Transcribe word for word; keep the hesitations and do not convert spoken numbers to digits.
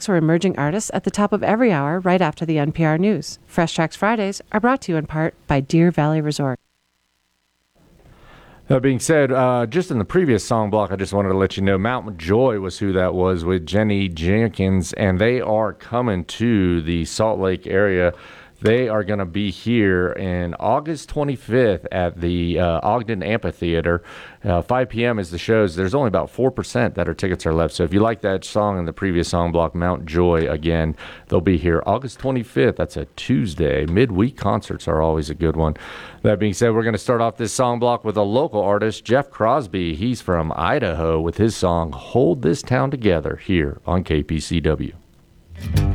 acts or emerging artists at the top of every hour right after the N P R News. Fresh Tracks Fridays are brought to you in part by Deer Valley Resort. That being said, uh, just in the previous song block, I just wanted to let you know Mount Joy was who that was with Jenny Jenkins, and they are coming to the Salt Lake area. They are going to be here in August twenty-fifth at the uh, Ogden Amphitheater. Uh, five p.m. is the shows. There's only about four percent that are tickets are left. So if you like that song in the previous song block, Mount Joy, again, they'll be here August twenty-fifth. That's a Tuesday. Midweek concerts are always a good one. That being said, we're going to start off this song block with a local artist, Jeff Crosby. He's from Idaho with his song Hold This Town Together here on K P C W.